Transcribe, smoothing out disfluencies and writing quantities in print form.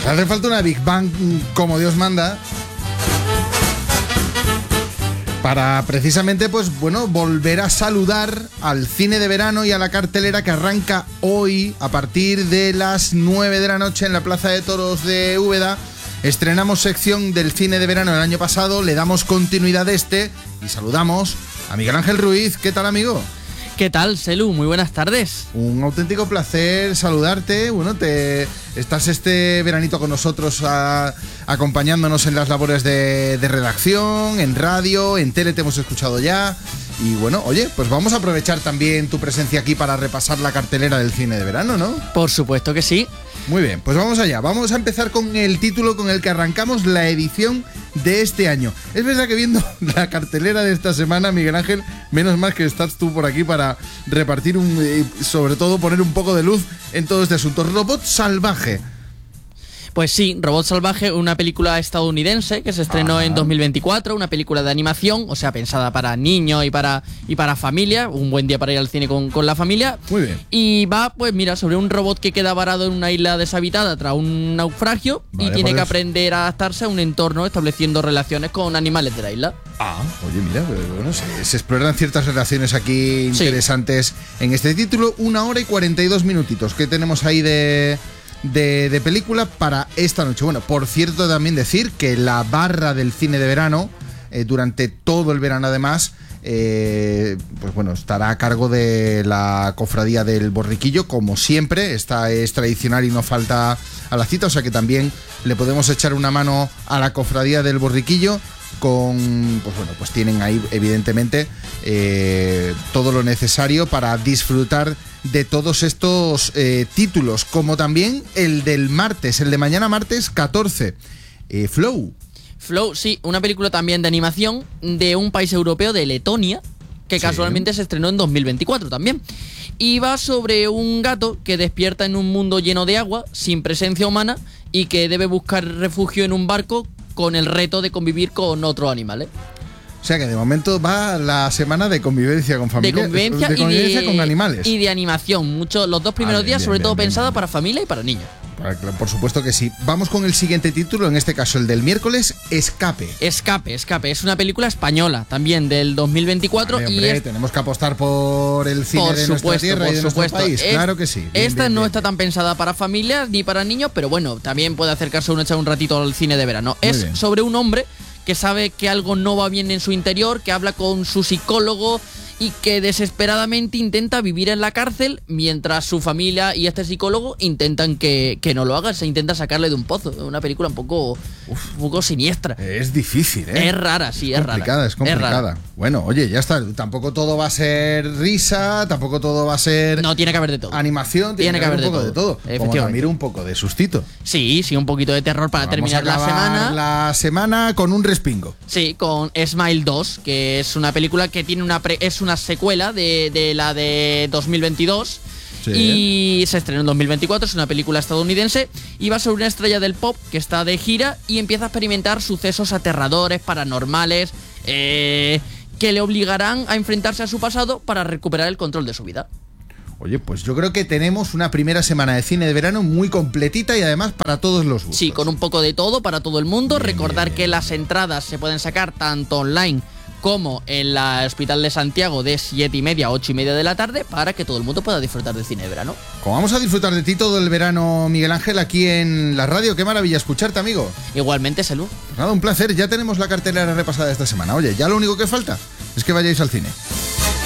hace falta una Big Bang como Dios manda para precisamente, pues bueno, volver a saludar al cine de verano y a la cartelera que arranca hoy a partir de las 9 de la noche en la Plaza de Toros de Úbeda. Estrenamos sección del cine de verano el año pasado, le damos continuidad a este y saludamos a Miguel Ángel Ruiz. ¿Qué tal, amigo? ¿Qué tal, Selu? Muy buenas tardes. Un auténtico placer saludarte. Bueno, estás este veranito con nosotros acompañándonos en las labores de redacción, en radio, en tele te hemos escuchado ya. Y bueno, oye, pues vamos a aprovechar también tu presencia aquí para repasar la cartelera del cine de verano, ¿no? Por supuesto que sí. Muy bien, pues vamos allá. Vamos a empezar con el título con el que arrancamos la edición de este año. Es verdad que viendo la cartelera de esta semana, Miguel Ángel, menos mal que estás tú por aquí para repartir sobre todo poner un poco de luz en todo este asunto. Robot Salvaje. Pues sí, Robot Salvaje, una película estadounidense que se estrenó en 2024, una película de animación, o sea, pensada para niños y para familia, un buen día para ir al cine con la familia. Muy bien. Y va, pues mira, sobre un robot que queda varado en una isla deshabitada tras un naufragio y tiene que aprender a adaptarse a un entorno estableciendo relaciones con animales de la isla. Oye, mira, bueno, se exploran ciertas relaciones aquí interesantes en este título. 1 hora y 42 minutitos que tenemos ahí de película para esta noche. Bueno, por cierto, también decir que la barra del cine de verano, durante todo el verano además, pues bueno, estará a cargo de la Cofradía del Borriquillo, como siempre. Esta es tradicional y no falta a la cita, o sea que también le podemos echar una mano a la Cofradía del Borriquillo pues tienen ahí evidentemente todo lo necesario para disfrutar de todos estos títulos, como también el del martes, el de mañana martes 14, Flow, sí, una película también de animación de un país europeo, de Letonia, que casualmente se estrenó en 2024 también. Y va sobre un gato que despierta en un mundo lleno de agua, sin presencia humana, y que debe buscar refugio en un barco con el reto de convivir con otros animales. O sea que de momento va la semana de convivencia con familia, de convivencia con animales. Y de animación, los dos primeros días, sobre todo pensada para familia y para niños. Por supuesto que sí. Vamos con el siguiente título, en este caso el del miércoles, Escape. Escape. Es una película española, también del 2024. Tenemos que apostar por el cine de nuestra tierra y de nuestro país. Claro que sí. Esta no está tan pensada para familias ni para niños, pero bueno, también puede acercarse uno a echar un ratito al cine de verano. Es sobre un hombre que sabe que algo no va bien en su interior, que habla con su psicólogo y que desesperadamente intenta vivir en la cárcel mientras su familia y este psicólogo intentan que no lo haga, se intenta sacarle de un pozo. Es una película un poco siniestra. Es difícil, ¿eh? Es rara, sí, es complicada, rara. Es complicada. Bueno, oye, ya está. Tampoco todo va a ser risa, tampoco todo va a ser... No, tiene que haber de todo. Animación, tiene que haber un poco de todo. Como también un poco de sustito. Sí, un poquito de terror para terminar la semana. La semana con un respingo. Sí, con Smile 2, que es una película que tiene es una secuela de la de 2022. Sí. Y se estrenó en 2024, es una película estadounidense y va sobre una estrella del pop que está de gira y empieza a experimentar sucesos aterradores, paranormales, que le obligarán a enfrentarse a su pasado para recuperar el control de su vida. Oye, pues yo creo que tenemos una primera semana de cine de verano muy completita y además para todos los gustos. Sí, con un poco de todo para todo el mundo. Recordar que las entradas se pueden sacar tanto online como en la Hospital de Santiago de 7:30 a 8:30 de la tarde para que todo el mundo pueda disfrutar del cine de verano. Como vamos a disfrutar de ti todo el verano, Miguel Ángel, aquí en la radio, qué maravilla escucharte, amigo. Igualmente, Salud. Pues nada, un placer, ya tenemos la cartelera repasada esta semana. Oye, ya lo único que falta es que vayáis al cine.